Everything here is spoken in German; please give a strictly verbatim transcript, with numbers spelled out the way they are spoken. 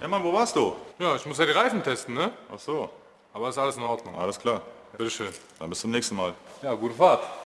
Ja, Mann, wo warst du? Ja, ich muss ja die Reifen testen, ne? Ach so, Aber ist alles in Ordnung. alles klar. Bitteschön. Dann bis zum nächsten Mal. Ja, gute Fahrt.